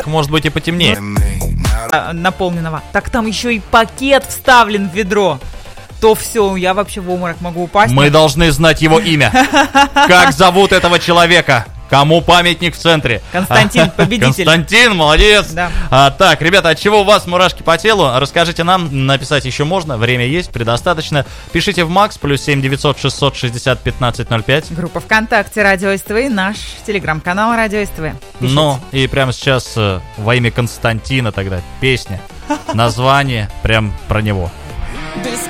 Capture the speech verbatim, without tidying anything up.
может быть и потемнее. Наполненного. Так там еще и пакет вставлен в ведро. То все, я вообще в обморок могу упасть. Мы должны знать его имя. Как зовут этого человека? Кому памятник в центре? Константин, победитель. Константин, молодец. Да. А, так, ребята, от чего у вас мурашки по телу? Расскажите нам, написать еще можно, время есть, предостаточно. Пишите в Макс, плюс семь девятьсот шестьсот шестьдесят пятнадцать ноль пять. Группа ВКонтакте Радио СТВ и наш телеграм-канал Радио СТВ. Пишите. Ну, и прямо сейчас э, во имя Константина тогда песня, название прям про него. Без